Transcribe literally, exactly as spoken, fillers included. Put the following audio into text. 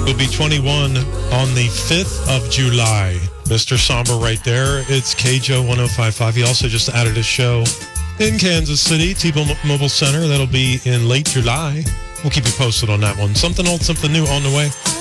He'll be twenty-one on the fifth of July. Mister Somber right there. It's K J O one oh five point five. He also just added a show in Kansas City, T-Mobile Center. That'll be in late July. We'll keep you posted on that one. Something old, something new on the way.